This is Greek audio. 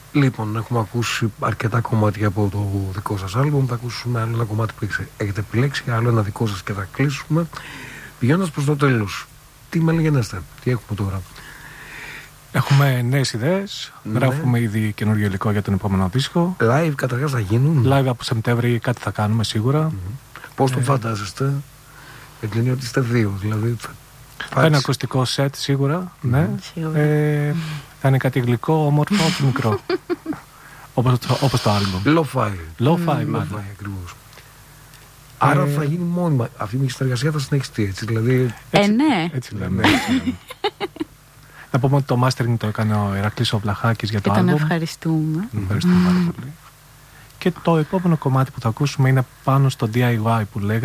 Λοιπόν, έχουμε ακούσει αρκετά κομμάτια από το δικό σας άλμπουμ. Θα ακούσουμε άλλο ένα κομμάτι που έχετε επιλέξει, άλλο ένα δικό σας και θα κλείσουμε. Πηγαίνοντας προς το τέλος, τι μελεγενέστε, τι έχουμε τώρα? Έχουμε νέες ιδέες, γράφουμε ήδη καινούργιο υλικό για τον επόμενο δίσκο. Live καταρχάς θα γίνουν. Live από Σεπτέμβρη κάτι θα κάνουμε σίγουρα. Πώς το φαντάζεστε? Εκλείνει ότι είστε δύο, δηλαδή ένα ακουστικό σετ σίγουρα, ναι. Θα είναι κάτι γλυκό, όμορφο και μικρό. όπως το άλμπομ. Lo-fi ακριβώς. Άρα θα γίνει μόνιμα. Αυτή η συνεργασία θα συνεχιστεί, έτσι, δηλαδή. Ναι. Έτσι λέμε. Να πούμε ότι το mastering το έκανε ο Ηρακλής ο Βλαχάκης για το άλμπομ. Και τον ευχαριστούμε. Ευχαριστούμε πάρα πολύ. Και το επόμενο κομμάτι που θα ακούσουμε είναι πάνω στο DIY που λέγαμε.